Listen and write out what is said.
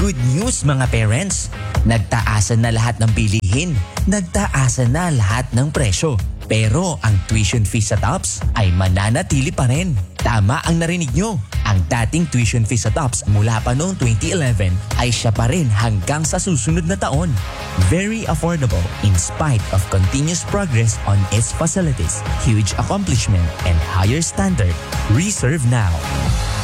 Good news mga parents! Nagtaasan na lahat ng bilihin. Nagtaasan na lahat ng presyo. Pero ang tuition fee sa TOPS ay mananatili pa rin. Tama ang narinig nyo. Ang dating tuition fee sa TOPS mula pa noong 2011 ay siya pa rin hanggang sa susunod na taon. Very affordable in spite of continuous progress on its facilities, huge accomplishment, and higher standard. Reserve now.